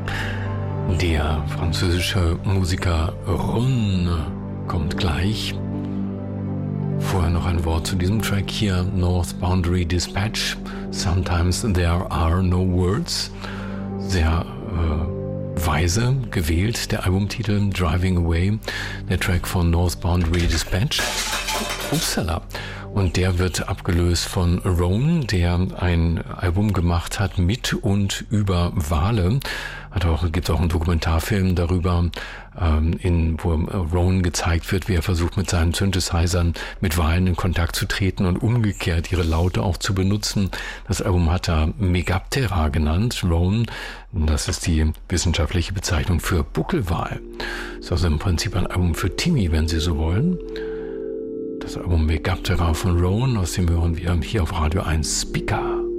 Der französische Musiker Rhône kommt gleich. Vorher noch ein Wort zu diesem Track hier, North Boundary Dispatch, Sometimes There Are No Words. Sehr weise gewählt, der Albumtitel Driving Away, der Track von North Boundary Dispatch. Upsala. Und der wird abgelöst von Rhône, der ein Album gemacht hat mit und über Wale. Gibt auch einen Dokumentarfilm darüber, wo Rhône gezeigt wird, wie er versucht, mit seinen Synthesizern mit Walen in Kontakt zu treten und umgekehrt ihre Laute auch zu benutzen. Das Album hat er Megaptera genannt, Rhône. Das ist die wissenschaftliche Bezeichnung für Buckelwal. Das ist also im Prinzip ein Album für Timmy, wenn Sie so wollen. Das Album Megaptera von Rhône, aus dem hören wir hier auf Radio 1 Speaker.